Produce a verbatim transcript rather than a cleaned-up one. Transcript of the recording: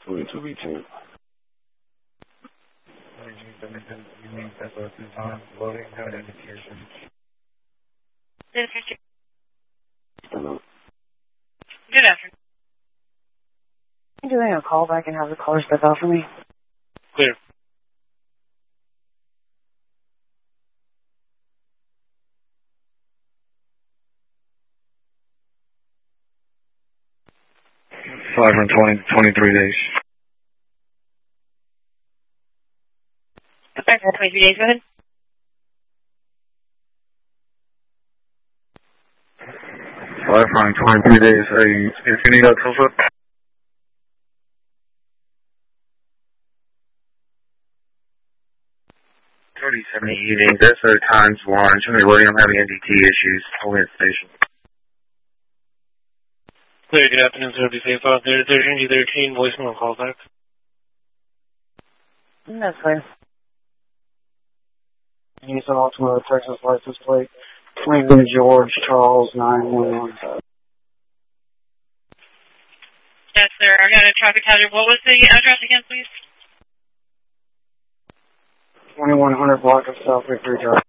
twenty-two B two. Loading, no indication. Hello. Good afternoon. Do they have a call back and have the caller step out for me? Clear. Five from twenty, twenty-three days. Five for twenty-three days, go ahead. Five from twenty-three days. Hey, if you need that Tulsa. thirty-seven evening, that's our times one. Jimmy William having N D T issues. Hold at station. Clear, good afternoon, sir. Be safe out there. There's N G thirteen, voicemail call back. That's clear. Houston, Altamont, Texas license plate. Lincoln George Charles nine one one five. Yes, sir. I got a traffic hazard. What was the address again, please? twenty-one hundred block of South Victory Drive.